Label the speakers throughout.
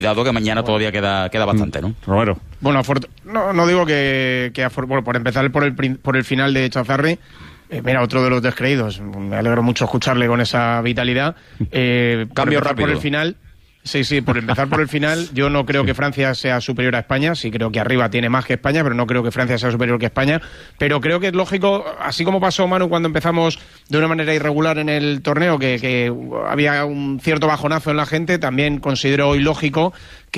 Speaker 1: Cuidado que mañana todavía queda bastante, ¿no?
Speaker 2: Romero.
Speaker 3: Bueno, no digo que bueno, por empezar por el final de Chazarri, mira, otro de los descreídos. Me alegro mucho escucharle con esa vitalidad.
Speaker 1: Cambio rápido.
Speaker 3: Por el final. Sí, por empezar por el final, yo no creo que Francia sea superior a España, sí creo que arriba tiene más que España, pero no creo que Francia sea superior que España, pero creo que es lógico, así como pasó, Manu, cuando empezamos de una manera irregular en el torneo, que había un cierto bajonazo en la gente, también considero hoy lógico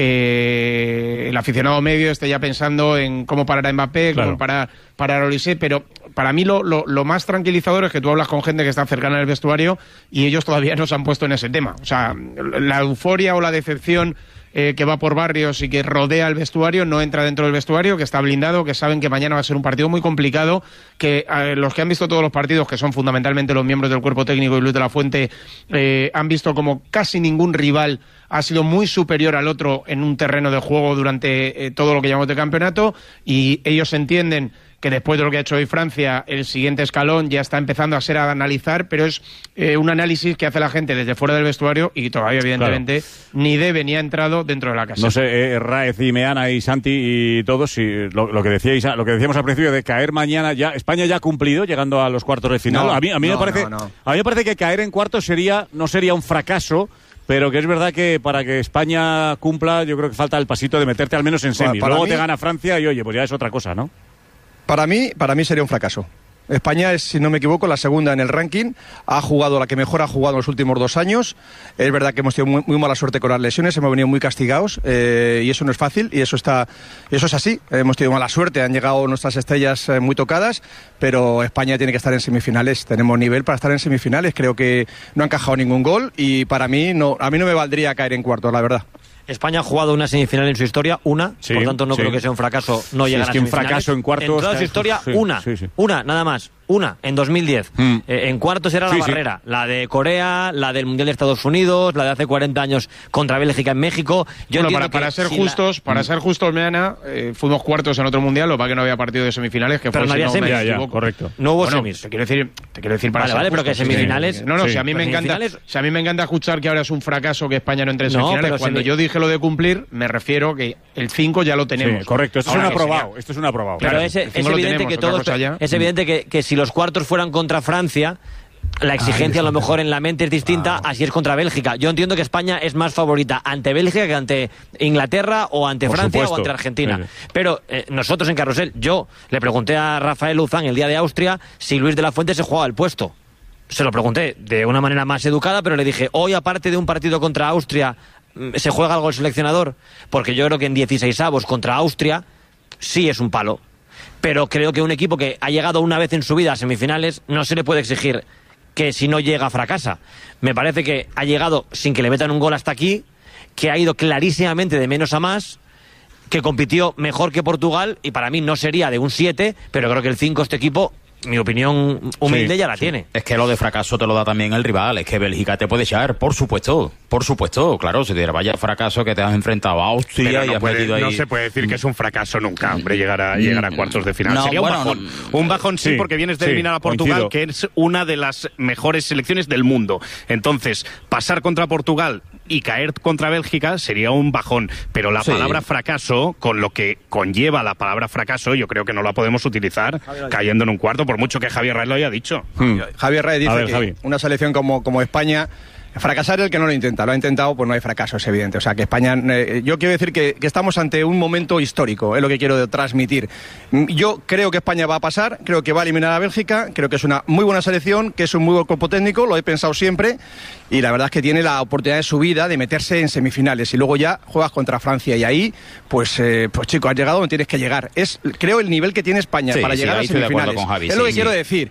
Speaker 3: que el aficionado medio esté ya pensando en cómo parar a Mbappé,
Speaker 2: claro,
Speaker 3: cómo parar a Olise, pero para mí lo más tranquilizador es que tú hablas con gente que está cercana al vestuario y ellos todavía no se han puesto en ese tema. O sea, la euforia o la decepción que va por barrios y que rodea el vestuario no entra dentro del vestuario, que está blindado, que saben que mañana va a ser un partido muy complicado, que los que han visto todos los partidos, que son fundamentalmente los miembros del cuerpo técnico y Luis de la Fuente, han visto como casi ningún rival ha sido muy superior al otro en un terreno de juego durante todo lo que llamamos de campeonato, y ellos entienden que después de lo que ha hecho hoy Francia, el siguiente escalón ya está empezando a ser a analizar, pero es un análisis que hace la gente desde fuera del vestuario y todavía, evidentemente, ni debe ni ha entrado dentro de la casa.
Speaker 2: No sé, Raez y Meana y Santi y todos, lo que decíamos al principio de caer mañana, ya España ya ha cumplido llegando a los cuartos de final. A mí me parece que caer en cuartos no sería un fracaso, pero que es verdad que para que España cumpla, yo creo que falta el pasito de meterte al menos en semis. Luego te gana Francia y, oye, pues ya es otra cosa, ¿no?
Speaker 4: Para mí sería un fracaso. España es, si no me equivoco, la segunda en el ranking. Ha jugado la que mejor ha jugado en los últimos 2 años. Es verdad que hemos tenido muy mala suerte con las lesiones, hemos venido muy castigados y eso no es fácil y eso es así. Hemos tenido mala suerte, han llegado nuestras estrellas muy tocadas, pero España tiene que estar en semifinales. Tenemos nivel para estar en semifinales. Creo que no ha encajado ningún gol y para mí a mí no me valdría caer en cuartos, la verdad.
Speaker 5: España ha jugado una semifinal en su historia, sí, por tanto no creo que sea un fracaso no llegar a semifinales.
Speaker 2: Un fracaso en cuartos.
Speaker 5: En toda su historia, una, nada más. Una, en 2010. En cuartos era la barrera. La de Corea, la del Mundial de Estados Unidos, la de hace 40 años contra Bélgica en México.
Speaker 3: Para ser justos, Meana, fuimos cuartos en otro Mundial, lo que pasa que no había partido de semifinales, que
Speaker 5: pero
Speaker 3: fue
Speaker 5: no había semis.
Speaker 2: Correcto.
Speaker 5: No hubo semis.
Speaker 3: Te quiero decir para
Speaker 5: vale, pero que semifinales...
Speaker 3: Si a mí me encanta escuchar que ahora es un fracaso que España no entre en semifinales. Cuando yo dije lo de cumplir, me refiero que el 5 ya lo tenemos.
Speaker 2: Sí, correcto, esto es un aprobado.
Speaker 5: Pero es evidente que todos... Es evidente que si los cuartos fueran contra Francia, la exigencia a lo mejor en la mente es distinta así es contra Bélgica. Yo entiendo que España es más favorita ante Bélgica que ante Inglaterra o ante Francia o ante Argentina. Sí. Pero nosotros en Carrusel, yo le pregunté a Rafael Luzán el día de Austria si Luis de la Fuente se jugaba el puesto. Se lo pregunté de una manera más educada, pero le dije, hoy aparte de un partido contra Austria, ¿se juega algo el seleccionador? Porque yo creo que en 16avos contra Austria sí es un palo. Pero creo que un equipo que ha llegado una vez en su vida a semifinales no se le puede exigir que si no llega fracasa. Me parece que ha llegado sin que le metan un gol hasta aquí, que ha ido clarísimamente de menos a más, que compitió mejor que Portugal y para mí no sería de un 7, pero creo que el 5 este equipo, mi opinión humilde, ya la tiene.
Speaker 1: Es que lo de fracaso te lo da también el rival, es que Bélgica te puede echar, por supuesto, claro, si te vaya fracaso que te has enfrentado a Austria y has metido ahí...
Speaker 6: No se puede decir que es un fracaso nunca, hombre, llegar a cuartos de final. Sería un bajón. Un bajón sí, porque vienes de eliminar a Portugal, que es una de las mejores selecciones del mundo. Entonces, pasar contra Portugal y caer contra Bélgica sería un bajón, pero la palabra fracaso, con lo que conlleva la palabra fracaso, yo creo que no la podemos utilizar cayendo en un cuarto, por mucho que Javier Raez lo haya dicho.
Speaker 4: Javier Raez dice que una selección como España, fracasar es el que no lo intenta, lo ha intentado, pues no hay fracaso, es evidente. O sea, que España, yo quiero decir que estamos ante un momento histórico, es lo que quiero transmitir. Yo creo que España va a pasar, creo que va a eliminar a Bélgica, creo que es una muy buena selección, que es un muy buen cuerpo técnico, lo he pensado siempre, y la verdad es que tiene la oportunidad de su vida de meterse en semifinales, y luego ya juegas contra Francia, y ahí, pues chico, has llegado donde tienes que llegar. Es, creo, el nivel que tiene España para llegar a semifinales. Es lo que quiero decir.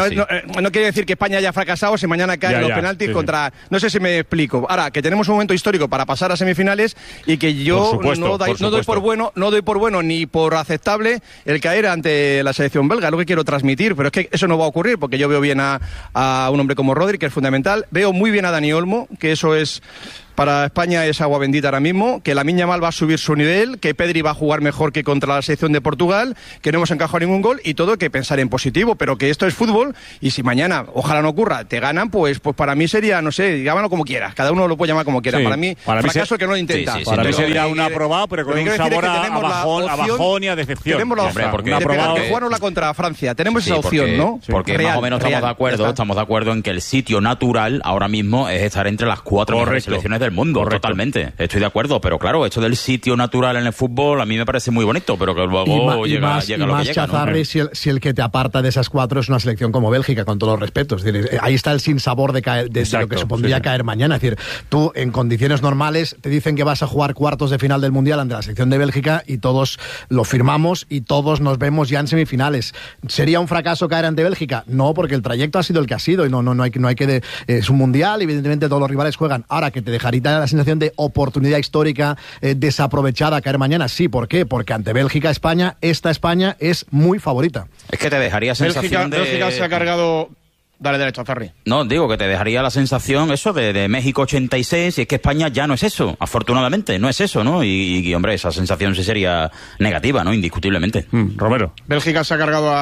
Speaker 4: No quiere decir que España haya fracasado si mañana caen los penaltis contra... No sé si me explico. Ahora, que tenemos un momento histórico para pasar a semifinales y que yo no doy por bueno ni por aceptable el caer ante la selección belga. Es lo que quiero transmitir, pero es que eso no va a ocurrir porque yo veo bien a un hombre como Rodri, que es fundamental. Veo muy bien a Dani Olmo, que eso es para España es agua bendita ahora mismo, que Lamine Yamal va a subir su nivel, que Pedri va a jugar mejor que contra la selección de Portugal, que no hemos encajado ningún gol y todo hay que pensar en positivo, pero que esto es fútbol y si mañana, ojalá no ocurra, te ganan, pues para mí sería, no sé, llámalo como quieras, cada uno lo puede llamar como quiera. Para mí, fracaso que no lo intenta.
Speaker 2: Para mí sería un aprobado, pero con un sabor a bajón y a decepción.
Speaker 4: Tenemos la opción de jugarnos contra Francia, tenemos esa opción, ¿no?
Speaker 1: Porque más o menos estamos de acuerdo en que el sitio natural ahora mismo es estar entre las 4 mejores selecciones del mundo. Correcto. Totalmente. Estoy de acuerdo, pero claro, esto del sitio natural en el fútbol a mí me parece muy bonito, pero que luego llega lo que llega,
Speaker 7: Chazarri, ¿no? si el que te aparta de esas 4 es una selección como Bélgica, con todos los respetos. Es decir, ahí está el sinsabor de lo que supondría caer mañana. Es decir, tú en condiciones normales te dicen que vas a jugar cuartos de final del Mundial ante la selección de Bélgica y todos lo firmamos y todos nos vemos ya en semifinales. ¿Sería un fracaso caer ante Bélgica? No, porque el trayecto ha sido el que ha sido y no hay que es un Mundial, evidentemente todos los rivales juegan. Ahora, que te dejaría la sensación de oportunidad histórica desaprovechada caer mañana, sí. ¿Por qué? Porque ante Bélgica, esta España es muy favorita.
Speaker 1: Es que te dejaría sensación
Speaker 3: Bélgica se ha cargado... Dale derecho, Zarri.
Speaker 1: No, digo que te dejaría la sensación eso de México 86 y es que España ya no es eso, afortunadamente, no es eso, ¿no? Y hombre, esa sensación sí sería negativa, ¿no? Indiscutiblemente.
Speaker 2: Romero.
Speaker 3: Bélgica se ha cargado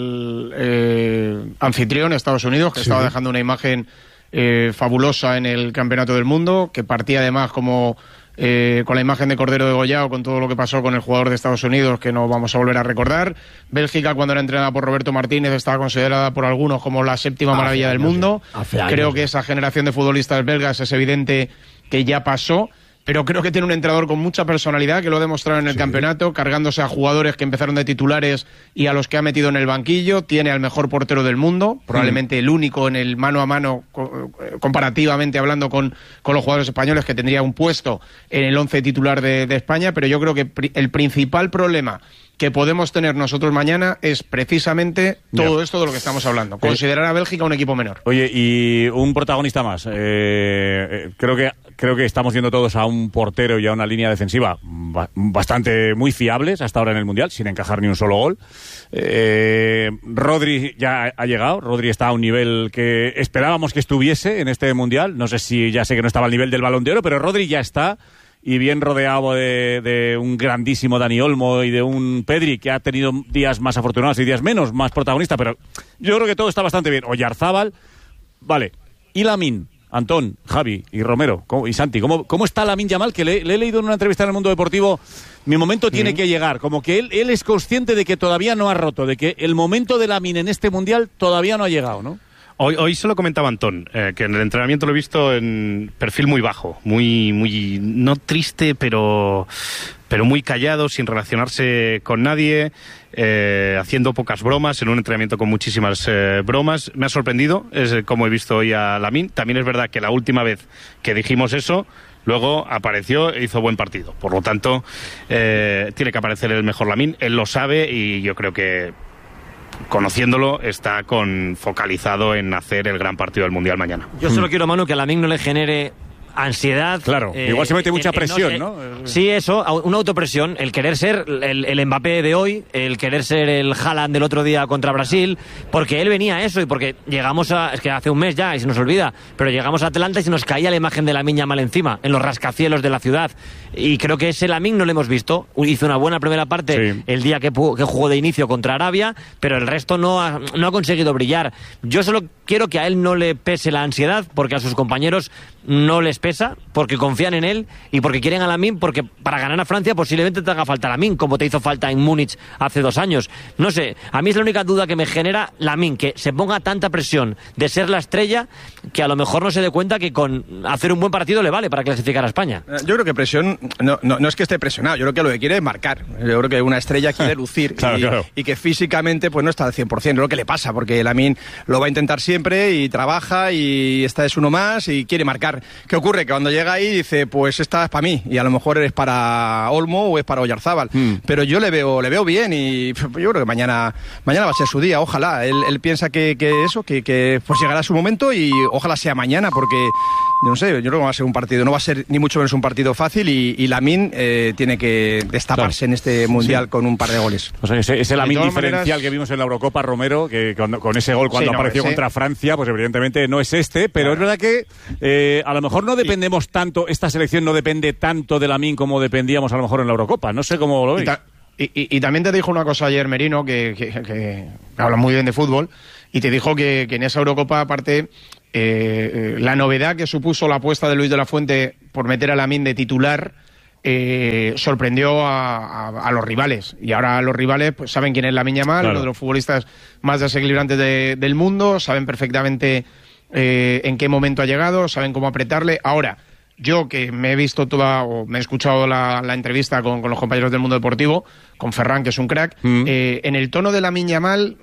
Speaker 3: al anfitrión, Estados Unidos, que estaba dejando una imagen fabulosa en el Campeonato del Mundo, que partía además como... con la imagen de Cordero degollado, con todo lo que pasó con el jugador de Estados Unidos, que no vamos a volver a recordar. Bélgica, cuando era entrenada por Roberto Martínez, estaba considerada por algunos como la 7ª maravilla del mundo. Creo que esa generación de futbolistas belgas es evidente que ya pasó, pero creo que tiene un entrenador con mucha personalidad, que lo ha demostrado en el campeonato, cargándose a jugadores que empezaron de titulares y a los que ha metido en el banquillo. Tiene al mejor portero del mundo, probablemente el único en el mano a mano, comparativamente hablando con los jugadores españoles, que tendría un puesto en el 11 titular de España. Pero yo creo que el principal problema que podemos tener nosotros mañana es precisamente todo esto de lo que estamos hablando. Considerar a Bélgica un equipo menor.
Speaker 2: Oye, y un protagonista más. Creo que estamos viendo todos a un portero y a una línea defensiva bastante muy fiables hasta ahora en el Mundial, sin encajar ni un solo gol. Rodri ya ha llegado. Rodri está a un nivel que esperábamos que estuviese en este Mundial. No sé si ya sé que no estaba al nivel del Balón de Oro, pero Rodri ya está. Y bien rodeado de un grandísimo Dani Olmo y de un Pedri que ha tenido días más afortunados y días menos, más protagonista, pero yo creo que todo está bastante bien. Oyarzábal, vale. Y Lamine, Antón, Javi y Romero y Santi, ¿cómo está Lamine Yamal? Que le he leído en una entrevista en El Mundo Deportivo, mi momento tiene que llegar, como que él es consciente de que todavía no ha roto, de que el momento de Lamine en este Mundial todavía no ha llegado, ¿no?
Speaker 6: Hoy se lo comentaba Antón, que en el entrenamiento lo he visto en perfil muy bajo, muy no triste, pero muy callado, sin relacionarse con nadie, haciendo pocas bromas, en un entrenamiento con muchísimas bromas. Me ha sorprendido, es como he visto hoy a Lamine. También es verdad que la última vez que dijimos eso, luego apareció e hizo buen partido. Por lo tanto, tiene que aparecer el mejor Lamine. Él lo sabe y yo creo que, conociéndolo, está focalizado en hacer el gran partido del Mundial mañana.
Speaker 5: Yo solo quiero, Manu, que a Lamine no le genere ansiedad.
Speaker 2: Claro, igual se mete mucha presión, ¿no?
Speaker 5: Sí, eso, una autopresión, el querer ser el Mbappé de hoy, el querer ser el Haaland del otro día contra Brasil, porque él venía a eso y porque llegamos es que hace un mes ya y se nos olvida, pero llegamos a Atlanta y se nos caía la imagen de Lamine Yamal encima, en los rascacielos de la ciudad, y creo que ese Lamine no lo hemos visto. Hizo una buena primera parte el día que jugó de inicio contra Arabia, pero el resto no ha conseguido brillar. Yo solo quiero que a él no le pese la ansiedad, porque a sus compañeros no les pesa, porque confían en él y porque quieren a Lamine, porque para ganar a Francia posiblemente te haga falta Lamine, como te hizo falta en Múnich hace 2 años. No sé, a mí es la única duda que me genera Lamine, que se ponga tanta presión de ser la estrella, que a lo mejor no se dé cuenta que con hacer un buen partido le vale para clasificar a España.
Speaker 4: Yo creo que presión, no es que esté presionado, yo creo que lo que quiere es marcar. Yo creo que una estrella quiere lucir claro. Y que físicamente pues no está al 100%, es lo que le pasa, porque Lamine lo va a intentar siempre y trabaja y esta es uno más y quiere marcar. ¿Qué ocurre? Que cuando llega ahí dice, pues esta es para mí, y a lo mejor es para Olmo o es para Oyarzábal. Pero yo le veo bien y yo creo que mañana va a ser su día, ojalá. Él piensa que pues llegará su momento y ojalá sea mañana, porque no sé, yo creo que va a ser un partido, no va a ser ni mucho menos un partido fácil y Lamine tiene que destaparse en este Mundial con un par de goles.
Speaker 2: O sea, ese Lamine diferencial que vimos en la Eurocopa, Romero, que con ese gol cuando apareció contra Francia, pues evidentemente no es pero es verdad que a lo mejor no dependemos tanto, esta selección no depende tanto de Lamine como dependíamos a lo mejor en la Eurocopa. No sé cómo lo veis.
Speaker 3: Y también te dijo una cosa ayer, Merino, que habla muy bien de fútbol, y te dijo que en esa Eurocopa, aparte, la novedad que supuso la apuesta de Luis de la Fuente por meter a Lamine de titular sorprendió a los rivales. Y ahora los rivales pues saben quién es Lamine Yamal, uno de los futbolistas más desequilibrantes del mundo, saben perfectamente en qué momento ha llegado, saben cómo apretarle. Ahora, yo que me he visto me he escuchado la entrevista con los compañeros del Mundo Deportivo, con Ferran, que es un crack, en el tono de Lamine Yamal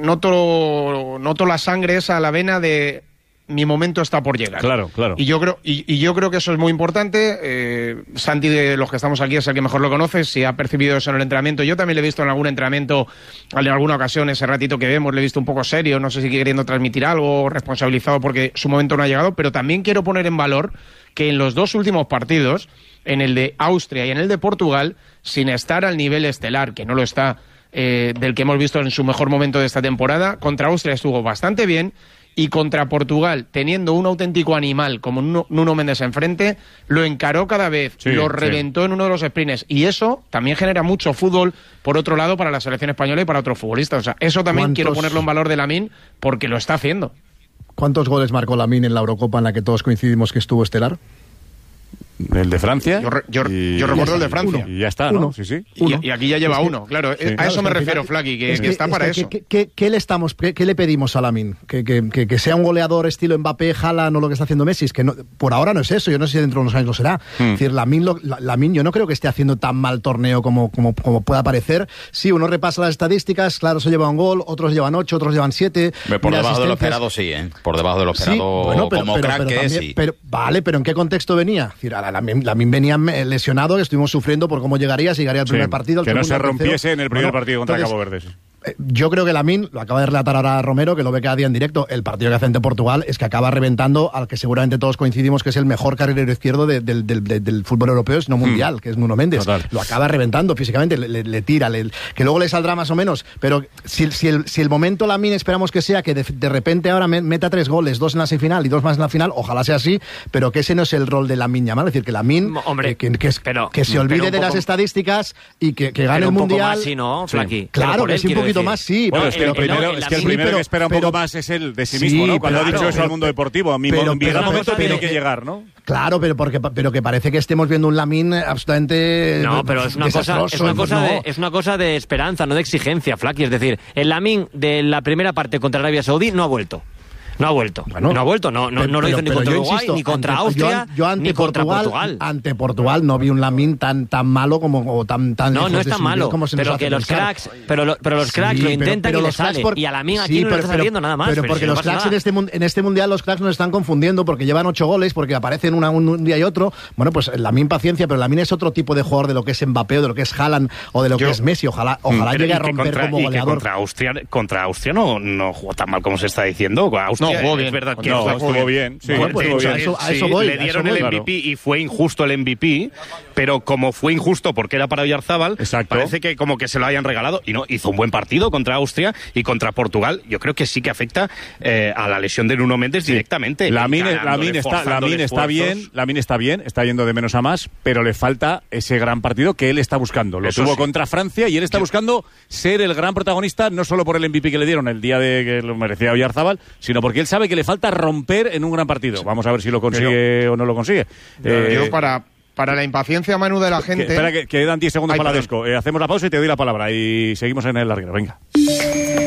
Speaker 3: noto la sangre esa, la vena de mi momento está por llegar.
Speaker 2: Claro.
Speaker 3: Y yo creo que eso es muy importante. Santi, de los que estamos aquí, es el que mejor lo conoce, si ha percibido eso en el entrenamiento. Yo también le he visto en algún entrenamiento, en alguna ocasión, ese ratito que vemos, le he visto un poco serio, no sé si queriendo transmitir algo, responsabilizado porque su momento no ha llegado, pero también quiero poner en valor que en los 2 últimos partidos, en el de Austria y en el de Portugal, sin estar al nivel estelar, que no lo está, del que hemos visto en su mejor momento de esta temporada, contra Austria estuvo bastante bien, y contra Portugal, teniendo un auténtico animal como Nuno Méndez enfrente, lo encaró cada vez, lo reventó en uno de los sprints, y eso también genera mucho fútbol, por otro lado, para la selección española y para otros futbolistas. O sea, eso también quiero ponerlo en valor de Lamine, porque lo está haciendo.
Speaker 7: ¿Cuántos goles marcó Lamine en la Eurocopa en la que todos coincidimos que estuvo estelar?
Speaker 2: El de Francia.
Speaker 3: Yo recuerdo el de Francia.
Speaker 2: Y ya está, ¿no? Sí.
Speaker 3: Y aquí ya lleva uno, claro. Sí, a eso me refiero, Flaky, que está para eso.
Speaker 7: ¿Qué le pedimos a Lamine? ¿Que sea un goleador estilo Mbappé, Haaland o lo que está haciendo Messi? Es que no, por ahora no es eso. Yo no sé si dentro de unos años lo será. Es decir, Lamine yo no creo que esté haciendo tan mal torneo como pueda parecer. Sí, uno repasa las estadísticas, claro, se lleva un gol, otros llevan 8, otros llevan 7.
Speaker 1: Por debajo de lo esperado, sí, ¿eh? Por debajo de lo esperado, sí, bueno, como crack que es, sí.
Speaker 7: Vale, pero ¿en qué contexto venía? Es decir, Lamine venía lesionado, que estuvimos sufriendo por cómo llegaría al primer partido.
Speaker 2: Que no se rompiese en el primer partido contra Cabo Verde.
Speaker 7: Yo creo que Lamine, lo acaba de relatar ahora Romero, que lo ve cada día en directo, el partido que hace ante Portugal es que acaba reventando al que seguramente todos coincidimos que es el mejor carrilero izquierdo del fútbol europeo, si no mundial, que es Nuno Méndez. Total. Lo acaba reventando físicamente, le tira, que luego le saldrá más o menos, pero si el momento Lamine esperamos que sea que de repente ahora meta 3 goles, 2 en la semifinal y 2 más en la final, ojalá sea así, pero que ese no es el rol de Lamine Yamal, es decir, que Lamine que se olvide de las estadísticas y que gane el mundial.
Speaker 5: Más, sí, ¿no, Flaky?
Speaker 7: Claro, que sí, un poquito más, sí.
Speaker 2: Bueno, es que el primero que espera un poco más es el de sí mismo, ¿no? Cuando ha dicho eso al mundo deportivo, a mi momento tiene que llegar, ¿no?
Speaker 7: Claro, pero que parece que estemos viendo un Lamine absolutamente.
Speaker 5: No, pero es una cosa de esperanza, no de exigencia, Flaky. Es decir, el Lamine de la primera parte contra Arabia Saudí no ha vuelto. No ha vuelto, no lo hizo ni contra Uruguay, ni contra Austria, ni contra Portugal.
Speaker 7: Ante Portugal no vi un Lamine tan malo como tan
Speaker 5: no es tan malo, pero que los cracks, pero los cracks lo intentan y le sale. Y a Lamine aquí no le está saliendo nada más.
Speaker 7: Pero porque los cracks en este mundial, los cracks nos están confundiendo porque llevan 8 goles, porque aparecen un día y otro. Bueno, pues Lamine paciencia, pero Lamine es otro tipo de jugador de lo que es Mbappé o de lo que es Haaland o de lo que es Messi. Ojalá llegue a romper como goleador.
Speaker 6: Contra Austria no jugó tan mal como se está diciendo.
Speaker 3: No, jugó bien.
Speaker 6: Es verdad que
Speaker 2: estuvo bien. Sí,
Speaker 7: bueno, pues a eso voy.
Speaker 6: Le dieron el MVP y fue injusto el MVP, pero como fue injusto porque era para Oyarzabal, parece que como que se lo hayan regalado. Y no, hizo un buen partido contra Austria y contra Portugal. Yo creo que sí que afecta a la lesión de Nuno Méndez directamente.
Speaker 2: Lamine está bien, está yendo de menos a más, pero le falta ese gran partido que él está buscando. Lo tuvo contra Francia y él está buscando ser el gran protagonista, no solo por el MVP que le dieron el día de que lo merecía Oyarzabal, sino porque él sabe que le falta romper en un gran partido. Vamos a ver si lo consigue o no lo consigue.
Speaker 3: Yo para la impaciencia, Manu, de la gente...
Speaker 2: Espera, que quedan 10 segundos para la desco. Hacemos la pausa y te doy la palabra y seguimos en el larguero. Venga.